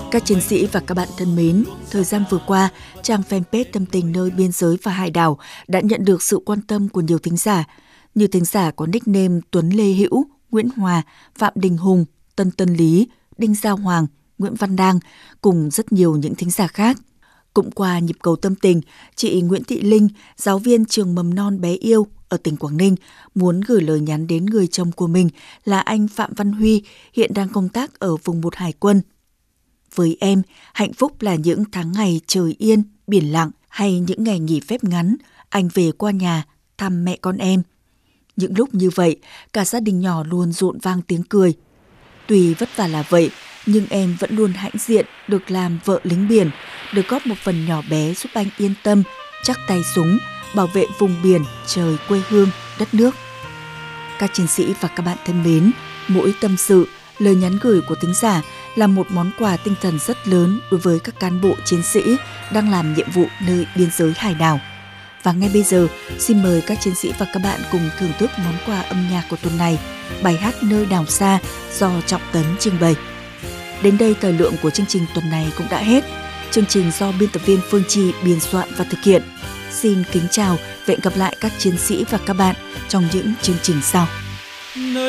Các chiến sĩ và các bạn thân mến, thời gian vừa qua, trang fanpage Tâm Tình Nơi Biên Giới và Hải Đảo đã nhận được sự quan tâm của nhiều thính giả. Như thính giả có nickname Tuấn Lê Hữu, Nguyễn Hòa, Phạm Đình Hùng, Tân Tân Lý, Đinh Giao Hoàng, Nguyễn Văn Đang, cùng rất nhiều những thính giả khác. Cũng qua nhịp cầu tâm tình, chị Nguyễn Thị Linh, giáo viên trường mầm non Bé Yêu ở tỉnh Quảng Ninh, muốn gửi lời nhắn đến người chồng của mình là anh Phạm Văn Huy, hiện đang công tác ở vùng 1 Hải quân. Với em, hạnh phúc là những tháng ngày trời yên, biển lặng hay những ngày nghỉ phép ngắn, anh về qua nhà thăm mẹ con em. Những lúc như vậy, cả gia đình nhỏ luôn rộn vang tiếng cười. Tuy vất vả là vậy, nhưng em vẫn luôn hãnh diện được làm vợ lính biển, được góp một phần nhỏ bé giúp anh yên tâm, chắc tay súng, bảo vệ vùng biển, trời quê hương, đất nước. Các chiến sĩ và các bạn thân mến, mỗi tâm sự, lời nhắn gửi của thính giả là một món quà tinh thần rất lớn đối với các cán bộ chiến sĩ đang làm nhiệm vụ nơi biên giới hải đảo. Và ngay bây giờ, xin mời các chiến sĩ và các bạn cùng thưởng thức món quà âm nhạc của tuần này, bài hát Nơi Đảo Xa do Trọng Tấn trình bày. Đến đây thời lượng của chương trình tuần này cũng đã hết. Chương trình do biên tập viên Phương Trì biên soạn và thực hiện. Xin kính chào và hẹn gặp lại các chiến sĩ và các bạn trong những chương trình sau.